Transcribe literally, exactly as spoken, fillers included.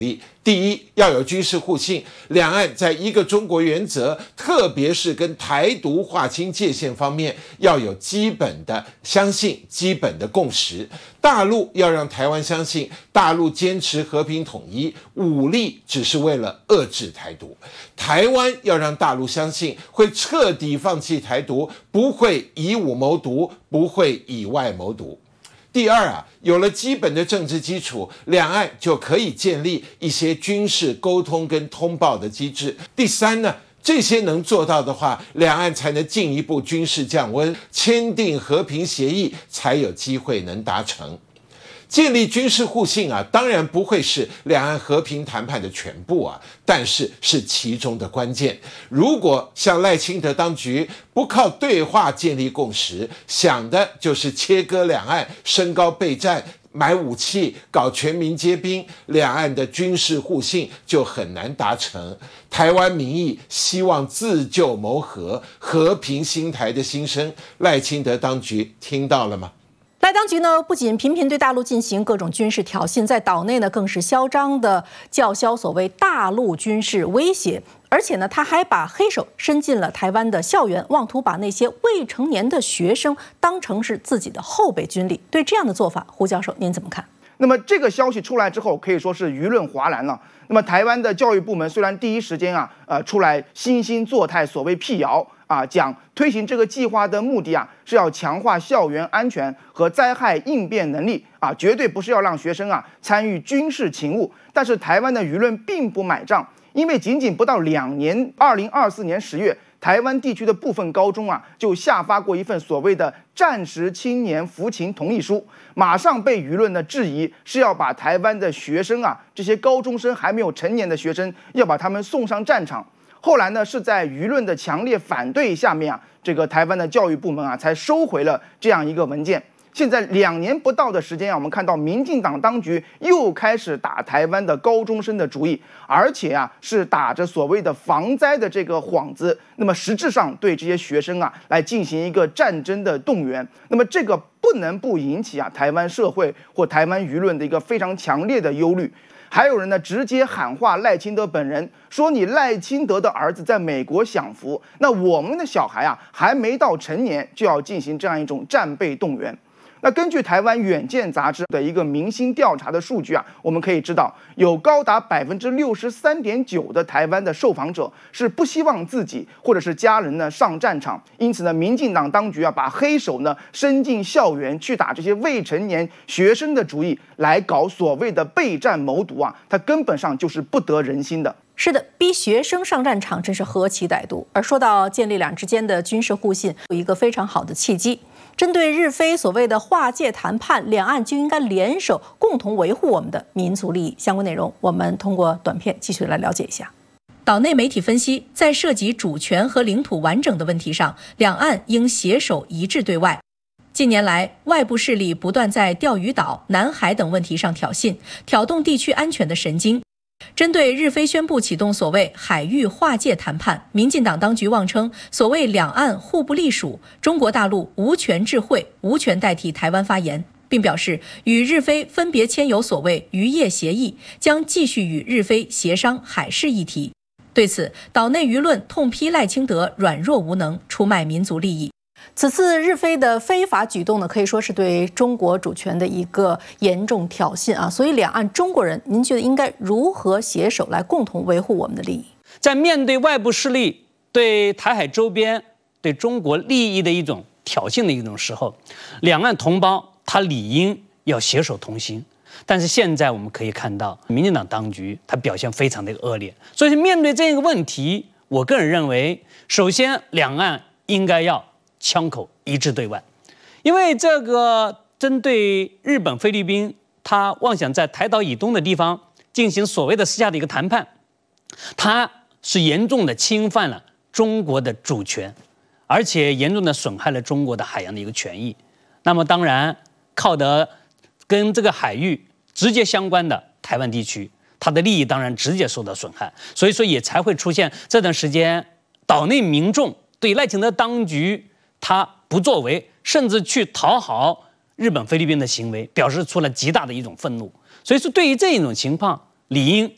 第一，要有军事互信，两岸在一个中国原则，特别是跟台独划清界限方面，要有基本的相信、基本的共识。大陆要让台湾相信，大陆坚持和平统一，武力只是为了遏制台独；台湾要让大陆相信，会彻底放弃台独，不会以武谋独，不会以外谋独。第二啊，有了基本的政治基础，两岸就可以建立一些军事沟通跟通报的机制。第三呢，这些能做到的话，两岸才能进一步军事降温，签订和平协议，才有机会能达成。建立军事互信啊，当然不会是两岸和平谈判的全部啊，但是是其中的关键。如果像赖清德当局不靠对话建立共识，想的就是切割两岸、升高备战、买武器、搞全民皆兵，两岸的军事互信就很难达成。台湾民意希望自救谋和，和平兴台的心声，赖清德当局听到了吗？ 赖当局呢，不仅频频对大陆进行各种军事挑衅，在岛内呢更是嚣张的叫嚣所谓大陆军事威胁，而且呢，他还把黑手伸进了台湾的校园，妄图把那些未成年的学生当成是自己的后备军力。对这样的做法，胡教授您怎么看？ 那么这个消息出来之后，可以说是舆论哗然了。那么台湾的教育部门虽然第一时间啊，呃，出来惺惺作态，所谓辟谣啊，讲推行这个计划的目的啊，是要强化校园安全和灾害应变能力啊，绝对不是要让学生啊参与军事勤务。但是台湾的舆论并不买账，因为仅仅不到两年，二零二四年十月。台湾地区的部分高中啊，就下发过一份所谓的战时青年服勤同意书，马上被舆论的质疑是要把台湾的学生啊，这些高中生还没有成年的学生，要把他们送上战场。后来呢，是在舆论的强烈反对下面啊，这个台湾的教育部门啊，才收回了这样一个文件。现在两年不到的时间啊，我们看到民进党当局又开始打台湾的高中生的主意，而且啊是打着所谓的防灾的这个幌子，那么实质上对这些学生啊来进行一个战争的动员，那么这个不能不引起啊台湾社会或台湾舆论的一个非常强烈的忧虑。还有人呢直接喊话赖清德本人，说你赖清德的儿子在美国享福，那我们的小孩啊还没到成年就要进行这样一种战备动员。那根据台湾远见杂志的一个民心调查的数据啊，我们可以知道，有高达百分之六十三点九的台湾的受访者是不希望自己或者是家人呢上战场，因此呢，民进党当局啊把黑手呢伸进校园去打这些未成年学生的主意，来搞所谓的备战谋独啊，它根本上就是不得人心的。 是的，逼学生上战场真是何其歹毒。而说到建立两之间的军事互信，有一个非常好的契机。针对日非所谓的划界谈判，两岸就应该联手，共同维护我们的民族利益。相关内容，我们通过短片继续来了解一下。岛内媒体分析，在涉及主权和领土完整的问题上，两岸应携手一致对外。近年来，外部势力不断在钓鱼岛、南海等问题上挑衅，挑动地区安全的神经。针对日非宣布启动所谓海域划界谈判，民进党当局妄称所谓两岸互不隶属，中国大陆无权置会，无权代替台湾发言，并表示与日非分别签有所谓渔业协议，将继续与日非协商海事议题。对此，岛内舆论痛批赖清德软弱无能，出卖民族利益。此次日非的非法举动呢，可以说是对中国主权的一个严重挑衅啊！所以，两岸中国人，您觉得应该如何携手来共同维护我们的利益？ 在面对外部势力对台海周边、对中国利益的一种挑衅的一种时候，两岸同胞他理应要携手同行。但是现在我们可以看到，民进党当局他表现非常的恶劣。所以，面对这个问题，我个人认为，首先两岸应该要枪口一致对外，因为这个针对日本、菲律宾，他妄想在台岛以东的地方进行所谓的私下的一个谈判，他是严重的侵犯了中国的主权，而且严重的损害了中国的海洋的一个权益。那么当然，靠得跟这个海域直接相关的台湾地区，它的利益当然直接受到损害，所以说也才会出现这段时间岛内民众对赖清德当局他不作为，甚至去讨好日本、菲律宾的行为，表示出了极大的一种愤怒。所以说，对于这一种情况，理应